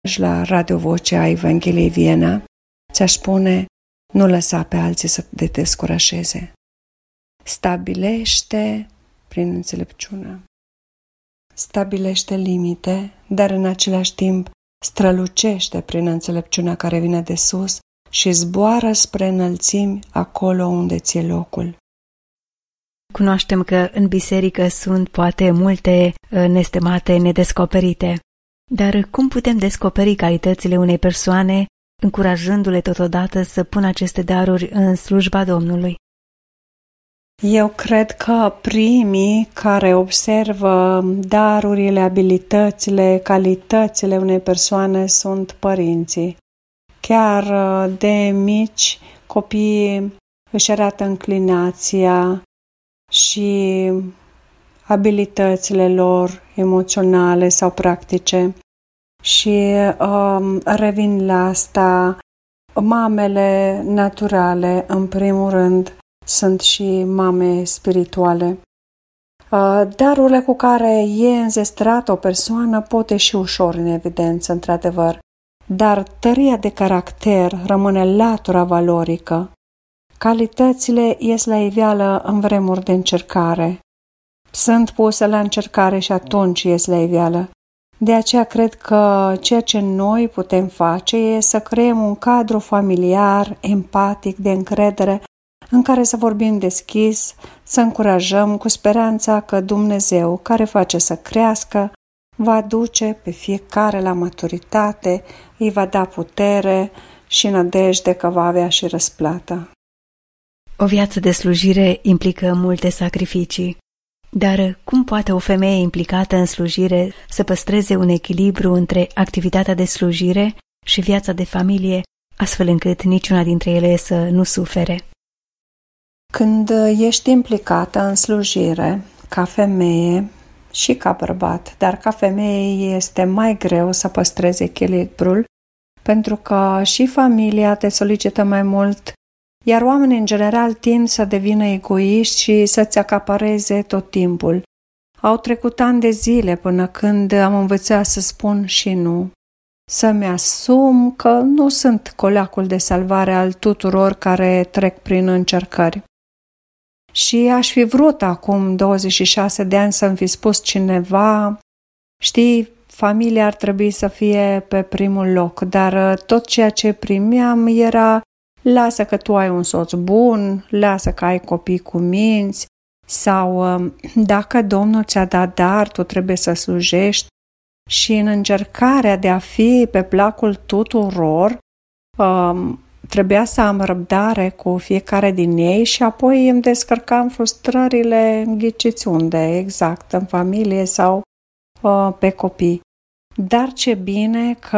și la Radio Vocea Evangheliei Viena, ți-aș spune: nu lăsa pe alții să te descurajeze. Stabilește prin înțelepciune. Stabilește limite, dar în același timp strălucește prin înțelepciunea care vine de sus și zboară spre înălțimi acolo unde ți-e locul. Cunoaștem că în biserică sunt poate multe nestemate, nedescoperite, dar cum putem descoperi calitățile unei persoane, încurajându-le totodată să pună aceste daruri în slujba Domnului? Eu cred că primii care observă darurile, abilitățile, calitățile unei persoane sunt părinții. Chiar de mici, copiii își arată înclinația și abilitățile lor emoționale sau practice și revin la asta. Mamele naturale, în primul rând, sunt și mame spirituale. Darurile cu care e înzestrată o persoană pot ieși ușor în evidență, într-adevăr, dar tăria de caracter rămâne latura valorică. Calitățile ies la iveală în vremuri de încercare. Sunt puse la încercare și atunci ies la iveală. De aceea cred că ceea ce noi putem face e să creăm un cadru familiar, empatic, de încredere, în care să vorbim deschis, să încurajăm cu speranța că Dumnezeu, care face să crească, va duce pe fiecare la maturitate, îi va da putere și nădejde că va avea și răsplată. O viață de slujire implică multe sacrificii, dar cum poate o femeie implicată în slujire să păstreze un echilibru între activitatea de slujire și viața de familie, astfel încât niciuna dintre ele să nu sufere? Când ești implicată în slujire, ca femeie și ca bărbat, dar ca femeie este mai greu să păstrezi echilibrul, pentru că și familia te solicită mai mult, iar oamenii în general tind să devină egoiști și să-ți acapareze tot timpul. Au trecut ani de zile până când am învățat să spun și nu. Să-mi asum că nu sunt coleacul de salvare al tuturor care trec prin încercări. Și aș fi vrut acum 26 de ani să-mi fi spus cineva: știi, familia ar trebui să fie pe primul loc, dar tot ceea ce primeam era: lasă că tu ai un soț bun, lasă că ai copii cuminți, sau dacă Domnul ți-a dat dar, tu trebuie să slujești. Și în încercarea de a fi pe placul tuturor, trebuia să am răbdare cu fiecare din ei și apoi îmi descărcam frustrările, ghiciți unde, exact, în familie sau pe copii. Dar ce bine că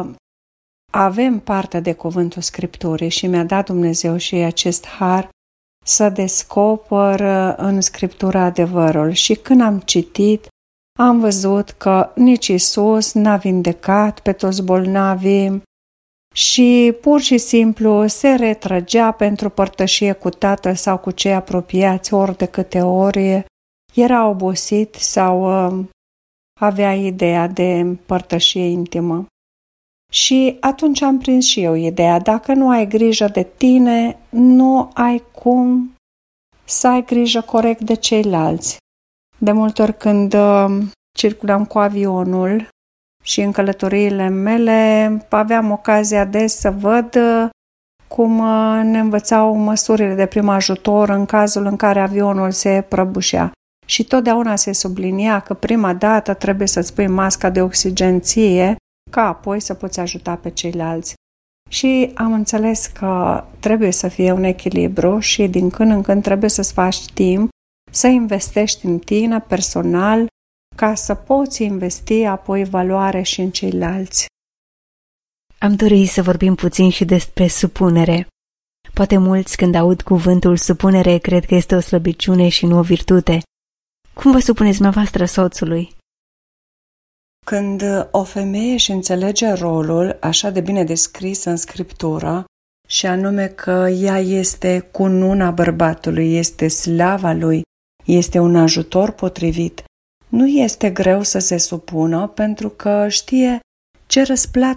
avem parte de cuvântul Scripturii și mi-a dat Dumnezeu și acest har să descoper în Scriptura adevărul. Și când am citit, am văzut că nici Iisus n-a vindecat pe toți bolnavii și pur și simplu se retrăgea pentru părtășie cu Tatăl sau cu cei apropiați ori de câte ori era obosit sau avea ideea de părtășie intimă. Și atunci am prins și eu ideea: dacă nu ai grijă de tine, nu ai cum să ai grijă corect de ceilalți. De multe ori când circulam cu avionul și în călătoriile mele, aveam ocazia des să văd cum ne învățau măsurile de prim ajutor în cazul în care avionul se prăbușea. Și totdeauna se sublinia că prima dată trebuie să-ți pui masca de oxigen ție, ca apoi să poți ajuta pe ceilalți. Și am înțeles că trebuie să fie un echilibru și din când în când trebuie să-ți faci timp să investești în tine personal ca să poți investi apoi valoare și în ceilalți. Am dorit să vorbim puțin și despre supunere. Poate mulți când aud cuvântul supunere cred că este o slăbiciune și nu o virtute. Cum vă supuneți dumneavoastră soțului? Când o femeie își înțelege rolul așa de bine descris în Scriptură, și anume că ea este cununa bărbatului, este slava lui, este un ajutor potrivit, nu este greu să se supună pentru că știe Ce răsplată